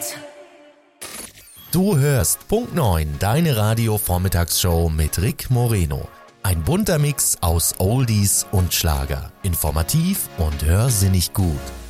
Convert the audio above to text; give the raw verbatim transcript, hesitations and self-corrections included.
Zeit. Du hörst Punkt neun, deine Radio-Vormittagsshow mit Rick Moreno. Ein bunter Mix aus Oldies und Schlager. Informativ und hörsinnig gut.